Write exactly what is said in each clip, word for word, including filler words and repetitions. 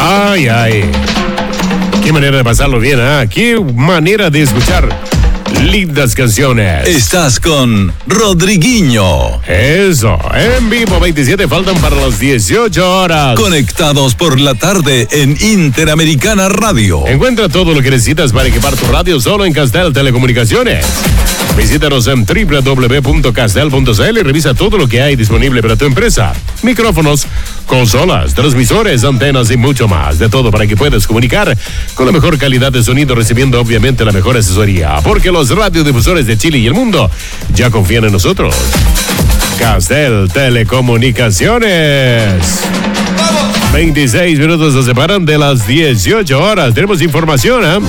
Ay, ay. Qué manera de pasarlo bien, ¿eh? Qué manera de escuchar lindas canciones. Estás con Rodriguinho. Eso, en vivo veintisiete, faltan para las dieciocho horas. Conectados por la tarde en Interamericana Radio. Encuentra todo lo que necesitas para equipar tu radio solo en Castel Telecomunicaciones. Visítanos en doble u doble u doble u punto castel punto c l y revisa todo lo que hay disponible para tu empresa. Micrófonos, consolas, transmisores, antenas y mucho más. De todo para que puedas comunicar con la mejor calidad de sonido, recibiendo obviamente la mejor asesoría. Porque los radiodifusores de Chile y el mundo ya confían en nosotros. Castel Telecomunicaciones. veintiséis minutos nos separan de las dieciocho horas. Tenemos información, ¿eh?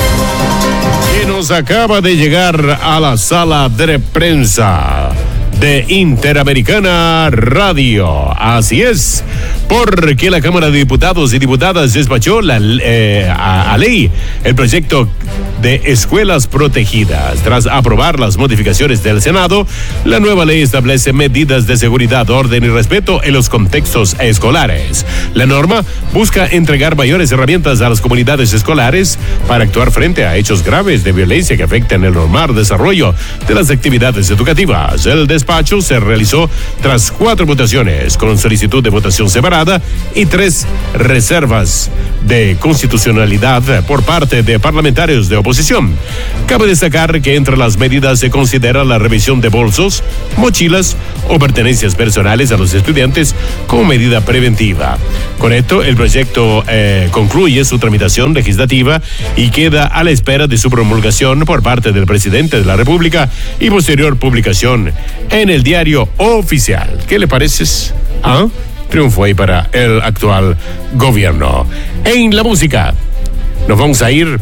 que nos acaba de llegar a la sala de prensa de Interamericana Radio. Así es, porque la Cámara de Diputados y Diputadas despachó la, eh, a, a ley el proyecto de escuelas protegidas. Tras aprobar las modificaciones del Senado, la nueva ley establece medidas de seguridad, orden y respeto en los contextos escolares. La norma busca entregar mayores herramientas a las comunidades escolares para actuar frente a hechos graves de violencia que afectan el normal desarrollo de las actividades educativas. El despacho se realizó tras cuatro votaciones con solicitud de votación separada y tres reservas de constitucionalidad por parte de parlamentarios de oposición. Cabe destacar que entre las medidas se considera la revisión de bolsos, mochilas o pertenencias personales a los estudiantes como medida preventiva. Con esto, el proyecto eh, concluye su tramitación legislativa y queda a la espera de su promulgación por parte del presidente de la República y posterior publicación en el diario oficial. ¿Qué le parece? ¿Ah? Triunfo ahí para el actual gobierno. En la música, nos vamos a ir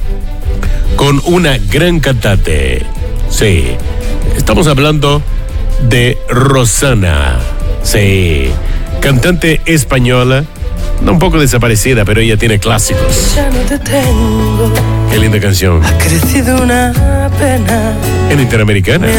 con una gran cantante. Sí, estamos hablando de Rosana. Sí, cantante española, un poco desaparecida, pero ella tiene clásicos. Ya no te tengo. Qué linda canción. Ha crecido una pena. En Interamericana. Me